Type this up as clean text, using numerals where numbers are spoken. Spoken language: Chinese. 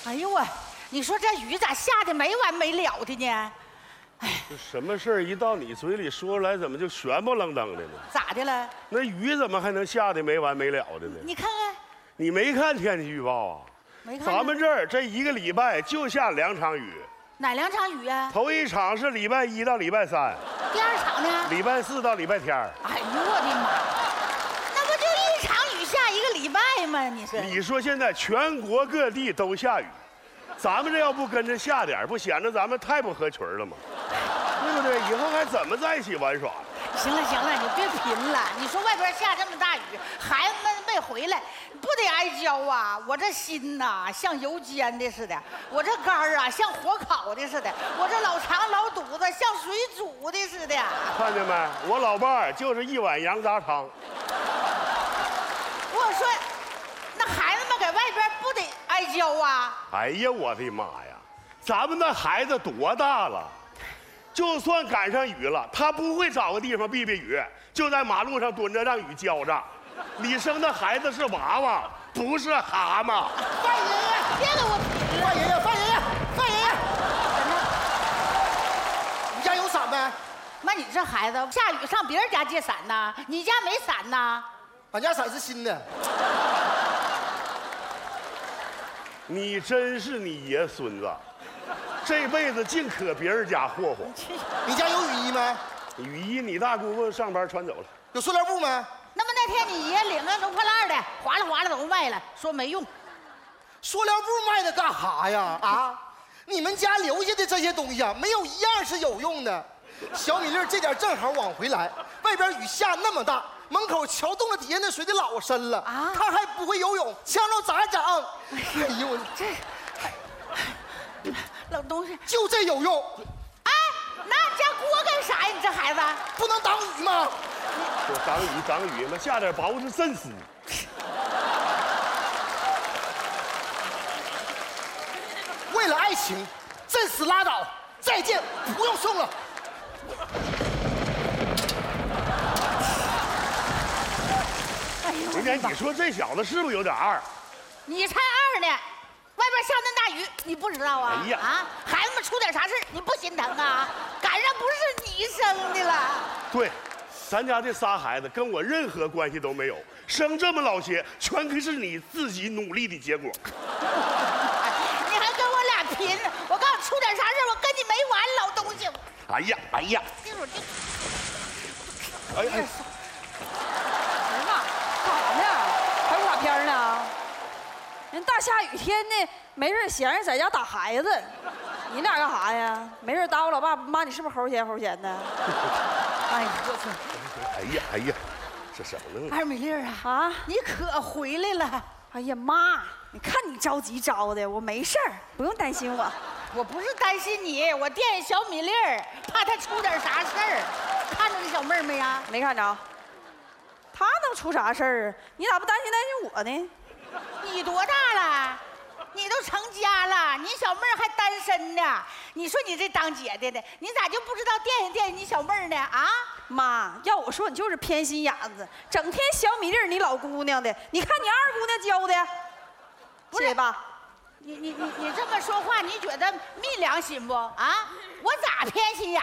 哎呦我，你说这雨咋下的没完没了的呢？哎， 这什么事儿一到你嘴里说出来，怎么就悬不愣登的呢？ 咋的了？ 那雨怎么还能下的没完没了的呢？ 你看看， 你没看天气预报啊？ 没看。 咱们这儿这1个礼拜就下2场雨。 哪2场雨啊？ 头1场是礼拜1到礼拜3， 第2场呢？ 礼拜4到礼拜天。 哎呦我的妈！那不就1场雨下1个礼拜吗？你说现在全国各地都下雨，咱们这要不跟着下点，不显得咱们太不合群了吗？对不对？以后还怎么在一起玩耍？ 行了，你别贫了。你说外边下这么大雨，孩子们没回来，不得挨浇啊！我这心呐，像油煎的似的；我这肝儿啊，像火烤的似的；我这老肠老肚子像水煮的似的。 看见没？我老伴儿就是1碗羊杂汤。 我说，那孩子们在外边不得挨浇啊？ 哎呀，我的妈呀！咱们那孩子多大了？就算赶上雨了，他不会找个地方避避雨，就在马路上蹲着让雨浇着。你生的孩子是娃娃，不是蛤蟆。 范爷爷，别给我贫了！ 范爷爷，你家有伞没？ 妈，你这孩子下雨上别人家借伞呢？你家没伞呢？ 俺家伞是新的。 你真是你爷孙子，这辈子净可别人家霍霍。 你家有雨衣没？ 雨衣你大姑姑上班穿走了。 有塑料布没？ 那么那天你爷领个收破烂的，划拉都卖了，说没用。 塑料布卖的干哈呀？啊，你们家留下的这些东西啊，没有一样是有用的。小米粒这点正好往回来，外边雨下那么大，门口桥洞的底下那水得老深了啊！他还不会游泳，枪着咋整？哎呦我这老东西就这有用。 哎，拿你家锅干啥呀？你这孩子不能挡雨吗？ 说挡雨嘛，下点雹子震死。 为了爱情，震死拉倒，再见，不用送了。 哎呦， 人家你说这小子是不是有点二？ 你才2呢，外边下那大雨，你不知道啊？ 哎呀啊，孩子们出点啥事你不心疼啊？赶上不是你生的了。 对，咱家这仨孩子跟我任何关系都没有，生这么老些，全是你自己努力的结果。 你还跟我俩拼？我告诉你，出点啥事我跟你没完，老东西。 哎呀， 这会儿就。 哎， 哎呀妈，干啥呢？拍武打片呢？人大下雨天呢，没事闲着在家打孩子，你俩干啥呀？没事打我老爸妈，你是不是齁咸的？ 哎呀，我操！ 哎呀，这什么呢？ 二米粒儿啊，你可回来了！ 哎呀妈，你看你着急着的，我没事儿，不用担心我。 我不是担心你，我惦记小米粒儿，怕他出点啥事儿。看着那小妹儿没呀？ 没看着。他能出啥事儿啊？你咋不担心我呢？ 你多大了？你都成家了，你小妹儿还单身呢。你说你这当姐的你咋就不知道惦记你小妹儿呢？啊？ 妈，要我说你就是偏心眼子，整天小米粒儿你老姑娘的，你看你二姑娘教的， 不是谢谢爸。 你这么说话，你觉得昧良心不啊？我咋偏心眼？